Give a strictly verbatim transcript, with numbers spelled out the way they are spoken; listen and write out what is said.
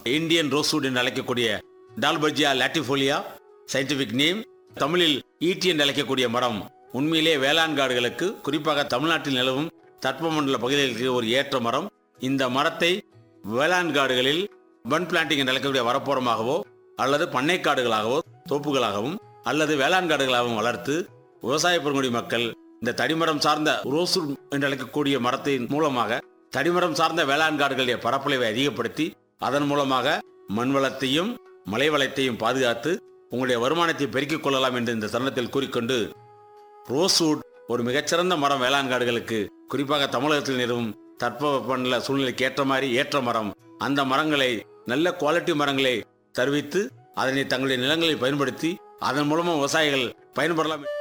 Indian rosewood என்று அழைக்கக்கூடிய dalbergia latifolia scientific name, தமிழில் ஈட்டி என்று அழைக்கக்கூடிய மரம் உண்மையிலே வேளாண் காடுகளுக்கு, குறிப்பாக தமிழ்நாட்டில் நிலவும் தட்பமண்டல பகுதிகளுக்கு ஒரு ஏற்ற மரம். இந்த மரத்தை வேளாண் காடுகளில் பன் பிளான்டிங் என்று அழைக்கக்கூடிய வரப்போரமாகவோ அல்லது பண்ணை காடுகளாகவோ தோப்புகளாகவும் அல்லது வேளாண் காடுகளாகவும் வளர்த்து விவசாய பெருங்குடி மக்கள் இந்த தடிமரம் சார்ந்த ரோஸ்வுட் என்று அழைக்கக்கூடிய மரத்தின் மூலமாக தடிமரம் சார்ந்த வேளாண் காடுகளுடைய பரப்பளவை அதிகப்படுத்தி அதன் மூலமாக மண் வளத்தையும் மலை வளத்தையும் பாதுகாத்து உங்களுடைய வருமானத்தை பெருக்கிக் கொள்ளலாம் என்று இந்த தருணத்தில் கூறிக்கொண்டு, ரோஸ்வுட் ஒரு மிகச்சிறந்த மரம். வேளாண் காடுகளுக்கு, குறிப்பாக தமிழகத்தில் நிறுவும் தட்பவெப்பநிலை சூழ்நிலைக்கு ஏற்ற மாதிரி ஏற்ற மரம். அந்த மரங்களை, நல்ல குவாலிட்டி மரங்களை தருவித்து அதனை தங்களுடைய நிலங்களில் பயன்படுத்தி அதன் மூலமாக விவசாயிகள் பயன்படலாம்.